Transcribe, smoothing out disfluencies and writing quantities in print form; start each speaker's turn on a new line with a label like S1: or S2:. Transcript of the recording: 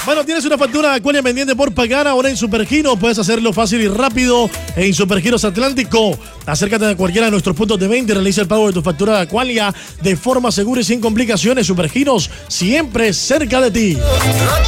S1: Bueno, tienes una factura de Aqualia pendiente por pagar ahora en Supergiros. Puedes hacerlo fácil y rápido en Supergiros Atlántico. Acércate a cualquiera de nuestros puntos de venta y realiza el pago de tu factura de Aqualia de forma segura y sin complicaciones. Supergiros, siempre cerca de ti.